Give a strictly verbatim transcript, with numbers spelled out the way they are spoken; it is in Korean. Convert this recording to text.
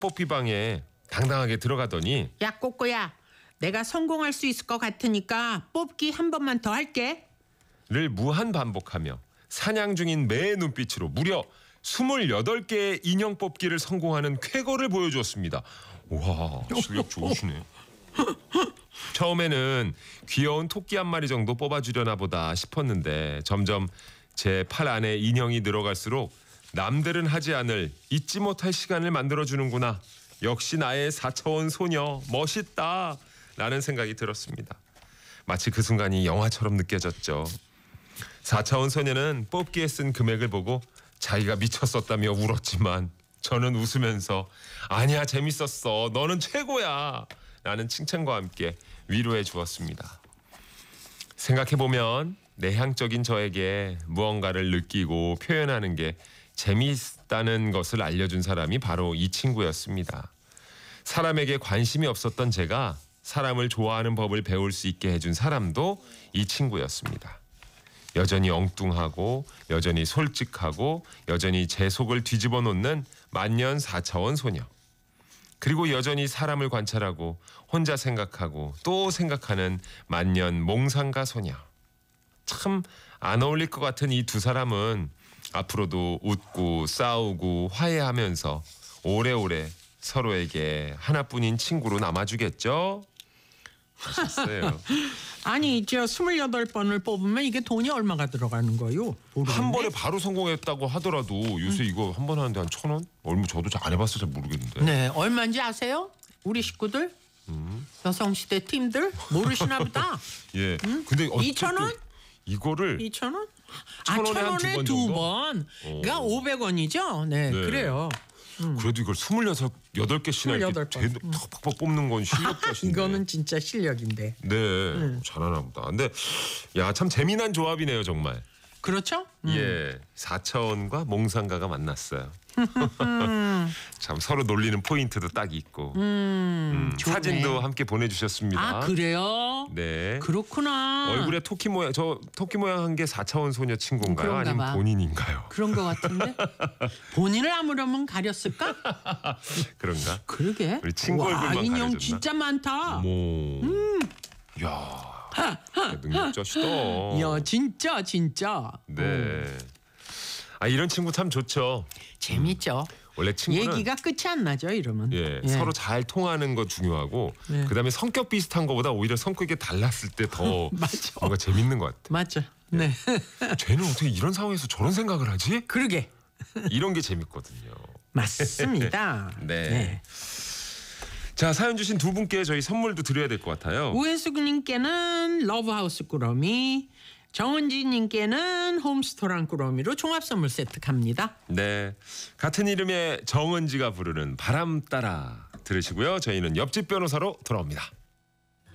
뽀삐방에 당당하게 들어가더니 야 꼬꼬야, 내가 성공할 수 있을 것 같으니까 뽑기 한 번만 더 할게. 를 무한 반복하며 사냥 중인 매의 눈빛으로 무려 스물여덟 개의 인형 뽑기를 성공하는 쾌거를 보여주었습니다. 와, 실력 좋으시네. 처음에는 귀여운 토끼 한 마리 정도 뽑아주려나 보다 싶었는데 점점 제 팔 안에 인형이 늘어갈수록 남들은 하지 않을 잊지 못할 시간을 만들어주는구나. 역시 나의 사 차원 소녀 멋있다 라는 생각이 들었습니다. 마치 그 순간이 영화처럼 느껴졌죠. 사 차원 소녀는 뽑기에 쓴 금액을 보고 자기가 미쳤었다며 울었지만 저는 웃으면서 아니야 재밌었어 너는 최고야 라는 칭찬과 함께 위로해 주었습니다. 생각해보면 내향적인 저에게 무언가를 느끼고 표현하는 게 재미있다는 것을 알려준 사람이 바로 이 친구였습니다. 사람에게 관심이 없었던 제가 사람을 좋아하는 법을 배울 수 있게 해준 사람도 이 친구였습니다. 여전히 엉뚱하고 여전히 솔직하고 여전히 제 속을 뒤집어 놓는 만년 사 차원 소녀. 그리고 여전히 사람을 관찰하고 혼자 생각하고 또 생각하는 만년 몽상가 소녀. 참 안 어울릴 것 같은 이 두 사람은 앞으로도 웃고 싸우고 화해하면서 오래오래 서로에게 하나뿐인 친구로 남아주겠죠? 하셨어요. 아니 저 스물여덟 번을 뽑으면 이게 돈이 얼마가 들어가는 거요? 모르겠네. 한 번에 바로 성공했다고 하더라도 요새 음. 이거 한 번 하는데 한 천 원? 얼마 저도 잘 안 해봐서 잘 모르겠는데. 네, 얼마인지 아세요? 우리 식구들? 음. 여성시대 팀들? 모르시나 보다. 예. 음? 근데 이천 원? 이거를 이천 원? 천 아, 원에 천 한 원에 두 두 번 번. 그러니까 오백 원이죠? 네, 네. 그래요. 음. 그래도 이걸 스물여섯 여덟 개씩이나 이렇게 팍팍 뽑는 건 실력자신데. 이거는 진짜 실력인데. 네, 음. 잘하나 보다. 근데 야, 참 재미난 조합이네요, 정말. 그렇죠? 음. 예, 사 차원과 몽상가가 만났어요. 참 서로 놀리는 포인트도 딱 있고 음, 음, 사진도 함께 보내주셨습니다. 아 그래요? 네. 그렇구나. 얼굴에 토끼 모양 저 토끼 모양 한 게 사 차원 소녀 친구인가요? 아니면 봐. 본인인가요? 그런 것 같은데 본인을 아무려면 가렸을까? 그런가? 그러게. 우리 친구 얼굴만 가려졌나? 인형 진짜 많다. 어머. 음. 야. 능력자시다. 야 진짜 진짜. 네. 음. 아 이런 친구 참 좋죠. 재밌죠. 원래 친구는 얘기가 끝이 안 나죠 이러면. 예, 예. 서로 잘 통하는 거 중요하고 예. 그다음에 성격 비슷한 거보다 오히려 성격이 달랐을 때 더 뭔가 재밌는 것 같아. 맞죠. 네. 쟤는 어떻게 이런 상황에서 저런 생각을 하지? 그러게. 이런 게 재밌거든요. 맞습니다. 네. 네. 자 사연 주신 두 분께 저희 선물도 드려야 될 것 같아요. 우혜숙님께는 러브하우스 꾸러미, 정은지님께는 홈스토랑 꾸러미로 종합 선물 세트 갑니다. 네, 같은 이름의 정은지가 부르는 바람 따라 들으시고요. 저희는 옆집 변호사로 돌아옵니다.